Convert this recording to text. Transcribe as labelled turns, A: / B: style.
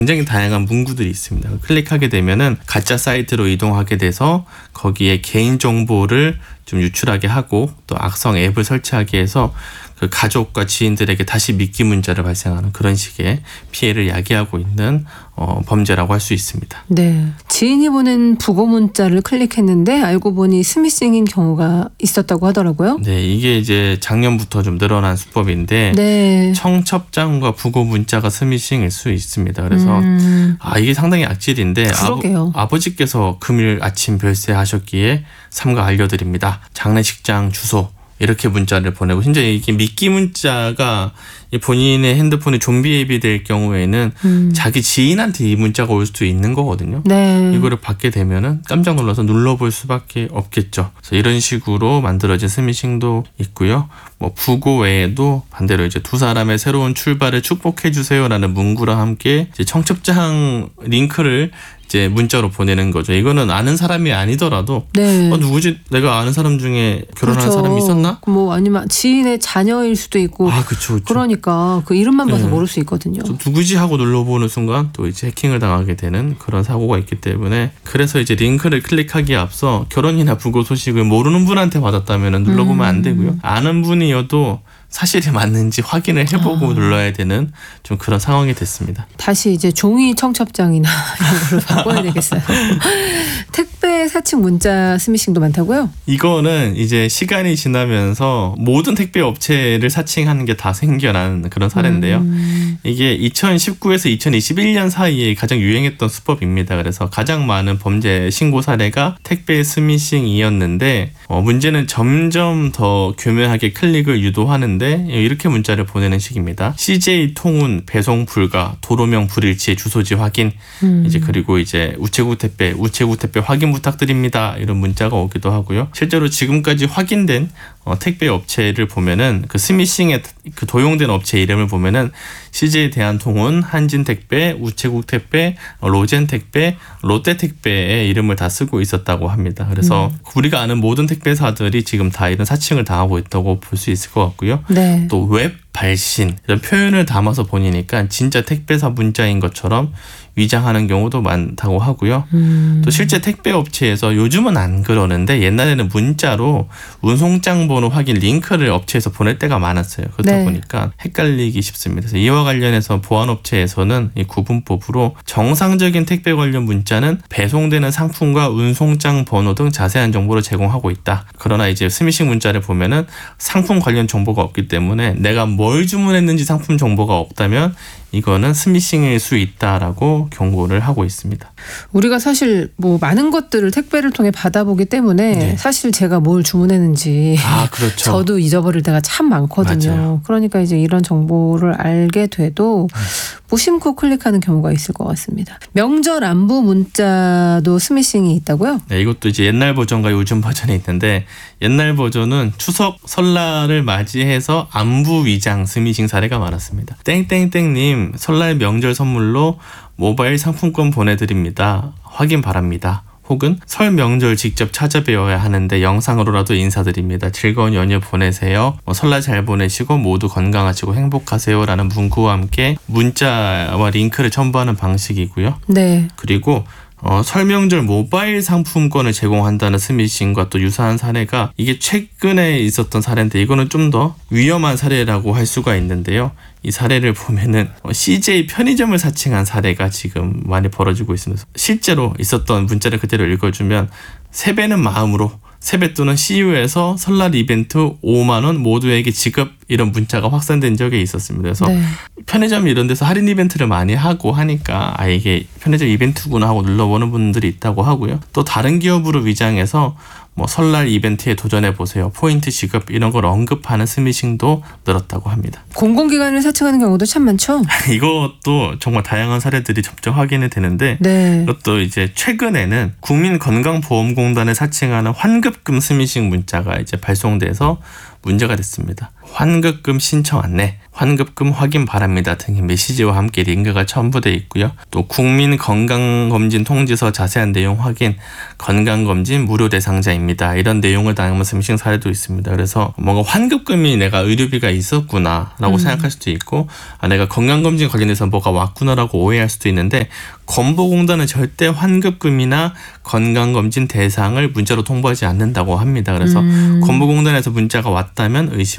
A: 굉장히 다양한 문구들이 있습니다. 클릭하게 되면은 가짜 사이트로 이동하게 돼서 거기에 개인 정보를 좀 유출하게 하고 또 악성 앱을 설치하게 해서 그 가족과 지인들에게 다시 미끼 문자를 발생하는 그런 식의 피해를 야기하고 있는 범죄라고 할 수 있습니다.
B: 네, 지인이 보낸 부고 문자를 클릭했는데 알고 보니 스미싱인 경우가 있었다고 하더라고요.
A: 네, 이게 이제 작년부터 좀 늘어난 수법인데
B: 네.
A: 청첩장과 부고 문자가 스미싱일 수 있습니다. 그래서 이게 상당히 악질인데 아버지께서 금일 아침 별세하셨기에 삼가 알려드립니다. 장례식장 주소 이렇게 문자를 보내고 심지어 이게 미끼 문자가 본인의 핸드폰이 좀비 앱이 될 경우에는 자기 지인한테 이 문자가 올 수도 있는 거거든요.
B: 네.
A: 이거를 받게 되면은 깜짝 놀라서 눌러볼 수밖에 없겠죠. 그래서 이런 식으로 만들어진 스미싱도 있고요. 뭐 부고 외에도 반대로 이제 두 사람의 새로운 출발을 축복해 주세요라는 문구랑 함께 이제 청첩장 링크를 이제 문자로 보내는 거죠. 이거는 아는 사람이 아니더라도
B: 네.
A: 누구지? 내가 아는 사람 중에 결혼하는 사람이 있었나?
B: 뭐 아니면 지인의 자녀일 수도 있고.
A: 그렇죠.
B: 그러니까 그 이름만 봐서 모를 수 있거든요.
A: 누구지 하고 눌러보는 순간 또 이제 해킹을 당하게 되는 그런 사고가 있기 때문에 그래서 이제 링크를 클릭하기에 앞서 결혼이나 부고 소식을 모르는 분한테 받았다면 눌러보면 안 되고요. 아는 분이어도 사실이 맞는지 확인을 해보고 눌러야 되는 좀 그런 상황이 됐습니다.
B: 다시 이제 종이 청첩장이나 이런 걸로 바꿔야 되겠어요. 택배 사칭 문자 스미싱도 많다고요?
A: 이거는 이제 시간이 지나면서 모든 택배 업체를 사칭하는 게 다 생겨난 그런 사례인데요. 이게 2019에서 2021년 사이에 가장 유행했던 수법입니다. 그래서 가장 많은 범죄 신고 사례가 택배 스미싱이었는데 문제는 점점 더 교묘하게 클릭을 유도하는데 이렇게 문자를 보내는 식입니다. CJ 통운 배송 불가, 도로명 불일치, 주소지 확인, 이제 그리고 이제 우체국 택배 확인 부탁드립니다. 이런 문자가 오기도 하고요. 실제로 지금까지 확인된 택배 업체를 보면은 그 스미싱에 그 도용된 업체 이름을 보면은 CJ 대한통운, 한진택배, 우체국택배, 로젠택배, 롯데택배의 이름을 다 쓰고 있었다고 합니다. 그래서 우리가 아는 모든 택배사들이 지금 다 이런 사칭을 당하고 있다고 볼 수 있을 것 같고요.
B: 네.
A: 또 웹 발신 이런 표현을 담아서 보내니까 진짜 택배사 문자인 것처럼 위장하는 경우도 많다고 하고요. 또 실제 택배 업체에서 요즘은 안 그러는데 옛날에는 문자로 운송장 번호 확인 링크를 업체에서 보낼 때가 많았어요. 그러다 보니까 헷갈리기 쉽습니다. 그래서 이와 관련해서 보안업체에서는 이 구분법으로 정상적인 택배 관련 문자는 배송되는 상품과 운송장 번호 등 자세한 정보를 제공하고 있다. 그러나 이제 스미싱 문자를 보면은 상품 관련 정보가 없기 때문에 내가 뭘 주문했는지 상품 정보가 없다면 이거는 스미싱일 수 있다라고 경고를 하고 있습니다.
B: 우리가 사실 뭐 많은 것들을 택배를 통해 받아보기 때문에 사실 제가 뭘 주문했는지
A: 그렇죠.
B: 저도 잊어버릴 때가 참 많거든요.
A: 맞아요.
B: 그러니까 이제 이런 정보를 알게 돼도 무심코 클릭하는 경우가 있을 것 같습니다. 명절 안부 문자도 스미싱이 있다고요? 네,
A: 이것도 이제 옛날 버전과 요즘 버전이 있는데 옛날 버전은 추석 설날을 맞이해서 안부 위장 스미싱 사례가 많았습니다. 땡땡땡님 설날 명절 선물로 모바일 상품권 보내드립니다. 확인 바랍니다. 혹은 설 명절 직접 찾아뵈어야 하는데 영상으로라도 인사드립니다. 즐거운 연휴 보내세요. 설날 잘 보내시고 모두 건강하시고 행복하세요. 라는 문구와 함께 문자와 링크를 첨부하는 방식이고요.
B: 네.
A: 그리고 설 명절 모바일 상품권을 제공한다는 스미싱과 또 유사한 사례가 이게 최근에 있었던 사례인데 이거는 좀 더 위험한 사례라고 할 수가 있는데요. 이 사례를 보면은 CJ 편의점을 사칭한 사례가 지금 많이 벌어지고 있습니다. 실제로 있었던 문자를 그대로 읽어주면 세배는 마음으로 세뱃돈은 CU에서 설날 이벤트 5만 원 모두에게 지급 이런 문자가 확산된 적이 있었습니다. 그래서 편의점 이런 데서 할인 이벤트를 많이 하고 하니까 이게 편의점 이벤트구나 하고 눌러보는 분들이 있다고 하고요. 또 다른 기업으로 위장해서 뭐 설날 이벤트에 도전해보세요. 포인트 지급 이런 걸 언급하는 스미싱도 늘었다고 합니다.
B: 공공기관을 사칭하는 경우도 참 많죠?
A: 이것도 정말 다양한 사례들이 점점 확인이 되는데 이것도 이제 최근에는 국민건강보험공단을 사칭하는 환급금 스미싱 문자가 이제 발송돼서 문제가 됐습니다. 환급금 신청 안내, 환급금 확인 바랍니다 등의 메시지와 함께 링크가 첨부되어 있고요. 또 국민건강검진 통지서 자세한 내용 확인, 건강검진 무료 대상자입니다. 이런 내용을 담은 스미싱 사례도 있습니다. 그래서 뭔가 환급금이 내가 의료비가 있었구나라고 생각할 수도 있고 내가 건강검진 관련해서 뭐가 왔구나라고 오해할 수도 있는데 건보공단은 절대 환급금이나 건강검진 대상을 문자로 통보하지 않는다고 합니다. 그래서 건보공단에서 문자가 왔다면 의심